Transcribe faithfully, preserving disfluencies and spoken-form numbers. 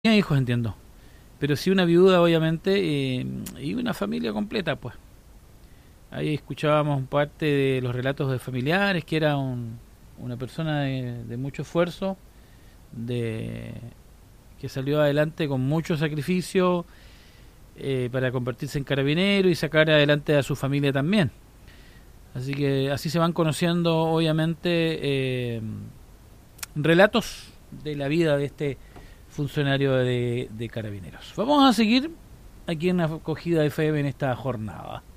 tenía hijos, entiendo. Pero sí una viuda, obviamente, eh, y una familia completa, pues. Ahí escuchábamos parte de los relatos de familiares, que era un, una persona de, de mucho esfuerzo, de que salió adelante con mucho sacrificio eh, para convertirse en carabinero y sacar adelante a su familia también. Así que así se van conociendo, obviamente, eh, relatos de la vida de este funcionario de, de carabineros. Vamos a seguir aquí en la acogida F M en esta jornada.